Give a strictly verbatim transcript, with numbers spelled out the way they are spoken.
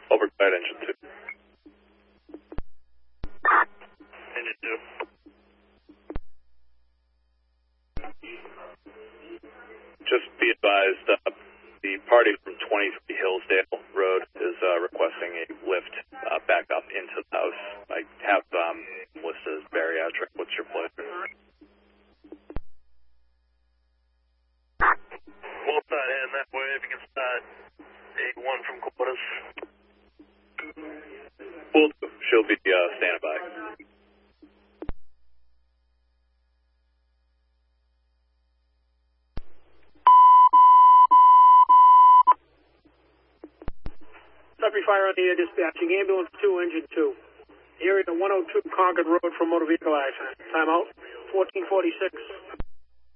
Override engine two. Engine two. Just be advised, uh, the party from twenty-three Hillsdale Road is uh, requesting a lift uh, back up into the house. I have um, listed as bariatric. What's your pleasure? We'll start heading that way if you can start eight one from quarters. We'll do. She'll be uh, standing by. Sudbury Fire on the air dispatching. Ambulance two, engine two. Area one oh two Concord Road for motor vehicle accident. Time out, fourteen forty-six.